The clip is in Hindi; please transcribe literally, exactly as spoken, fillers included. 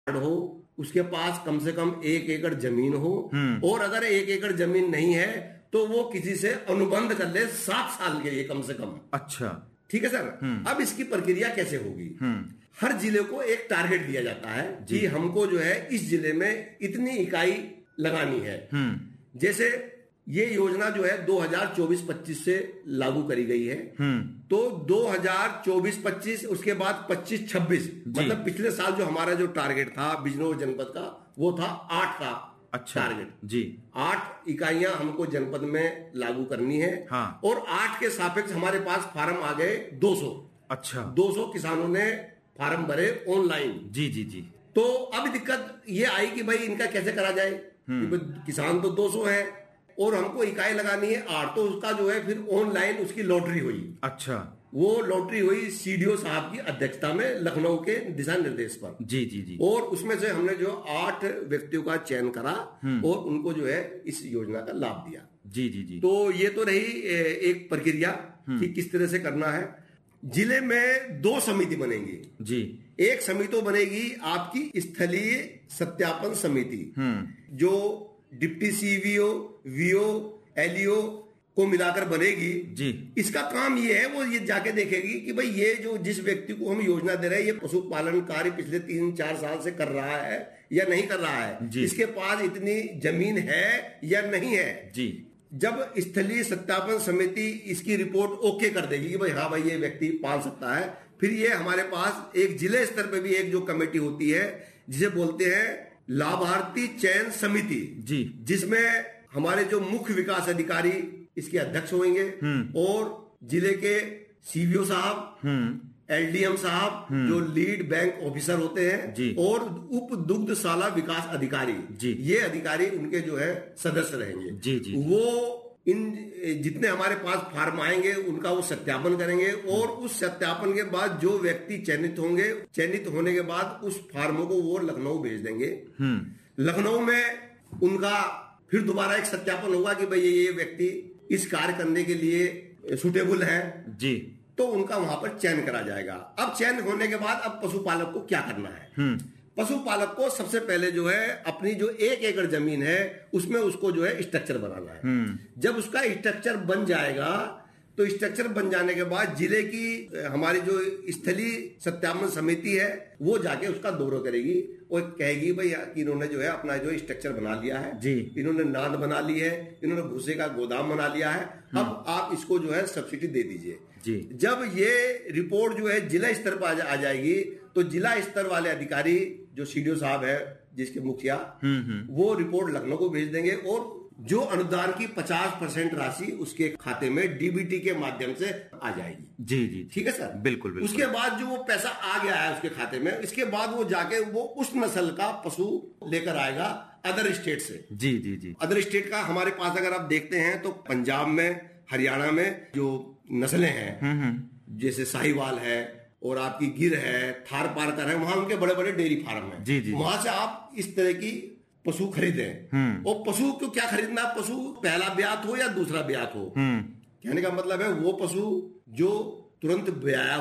हो, उसके पास कम से कम एक एकड़ जमीन हो, और अगर एक एकड़ जमीन नहीं है तो वो किसी से अनुबंध कर ले सात साल के लिए कम से कम। अच्छा, ठीक है सर। अब इसकी प्रक्रिया कैसे होगी? हर जिले को एक टारगेट दिया जाता है कि हमको जो है इस जिले में इतनी इकाई लगानी है। जैसे ये योजना जो है दो हज़ार चौबीस पच्चीस से लागू करी गई है, तो दो हज़ार चौबीस पच्चीस उसके बाद पच्चीस छब्बीस मतलब पिछले साल जो हमारा जो टारगेट था बिजनौर जनपद का वो था आठ का अच्छा टारगेट जी। आठ इकाइयां हमको जनपद में लागू करनी है। हाँ। और आठ के सापेक्ष हमारे पास फार्म आ गए दो सौ। अच्छा, दो सौ किसानों ने फार्म भरे ऑनलाइन। जी जी जी। तो अब दिक्कत ये आई कि भाई इनका कैसे करा जाए, किसान तो दो सौ है और हमको इकाई लगानी है आठ, तो उसका जो है फिर ऑनलाइन उसकी लॉटरी हुई। अच्छा, वो लॉटरी हुई सीडीओ साहब की अध्यक्षता में लखनऊ के दिशा निर्देश पर। जी जी जी। और उसमें से हमने जो आठ व्यक्तियों का चयन करा और उनको जो है इस योजना का लाभ दिया। जी जी जी। तो ये तो रही एक प्रक्रिया कि किस तरह से करना है। जिले में दो समिति बनेंगी जी। एक समिति तो बनेगी आपकी स्थलीय सत्यापन समिति, जो डिप्टी सीवीओ, वीओ, एलईओ को मिलाकर बनेगी जी। इसका काम ये है वो ये जाके देखेगी कि भाई ये जो जिस व्यक्ति को हम योजना दे रहे हैं ये पशुपालन कार्य पिछले तीन चार साल से कर रहा है या नहीं कर रहा है, इसके पास इतनी जमीन है या नहीं है जी। जब स्थलीय सत्यापन समिति इसकी रिपोर्ट ओके कर देगी कि भाई हाँ भाई ये व्यक्ति पाल सकता है, फिर ये हमारे पास एक जिले स्तर पे भी एक जो कमेटी होती है जिसे बोलते हैं लाभार्थी चयन समिति जी, जिसमें हमारे जो मुख्य विकास अधिकारी इसके अध्यक्ष होंगे और जिले के सीवीओ साहब, एलडीएम साहब जो लीड बैंक ऑफिसर होते हैं और उप दुग्धशाला विकास अधिकारी जी, ये अधिकारी उनके जो है सदस्य रहेंगे जी जी। वो इन जितने हमारे पास फार्म आएंगे उनका वो सत्यापन करेंगे और उस सत्यापन के बाद जो व्यक्ति चयनित होंगे, चयनित होने के बाद उस फार्मों को वो लखनऊ भेज देंगे। लखनऊ में उनका फिर दोबारा एक सत्यापन होगा कि भाई ये व्यक्ति इस कार्य करने के लिए सुटेबल है जी, तो उनका वहां पर चयन करा जाएगा। अब चयन होने के बाद अब पशुपालक को क्या करना है? पशुपालक को सबसे पहले जो है अपनी जो एक एकड़ जमीन है उसमें उसको जो है स्ट्रक्चर बनाना है। जब उसका स्ट्रक्चर बन जाएगा तो स्ट्रक्चर बन जाने के बाद जिले की हमारी जो स्थलीय सत्यापन समिति है वो जाके उसका दौरा करेगी और कहेगी भाई इन्होंने जो है अपना जो स्ट्रक्चर बना लिया है जी, इन्होंने नाद बना ली है, इन्होंने भूसे का गोदाम बना लिया है, अब आप इसको जो है सब्सिडी दे दीजिए जी। जब ये रिपोर्ट जो है जिला स्तर पर आ जाएगी तो जिला स्तर वाले अधिकारी जो सीडीओ साहब है जिसके मुखिया, वो रिपोर्ट लखनऊ को भेज देंगे और जो अनुदान की पचास परसेंट राशि उसके खाते में डीबीटी के माध्यम से आ जाएगी जी जी। ठीक है सर, बिल्कुल बिल्कुल। उसके बाद जो वो पैसा आ गया है उसके खाते में, इसके बाद वो जाके वो उस नस्ल का पशु लेकर आएगा अदर स्टेट से जी जी जी। अदर स्टेट का हमारे पास अगर आप देखते हैं तो पंजाब में, हरियाणा में जो नस्लें हैं जैसे साहिवाल है और आपकी गिर है, थार पारकर है, वहां उनके बड़े बड़े डेयरी फार्म है जी जी। वहां से आप इस तरह की पशु खरीदें। और पशु को क्या खरीदना, पशु पहला ब्यात हो या दूसरा ब्यात हो, कहने का मतलब है वो पशु जो तुरंत ब्याया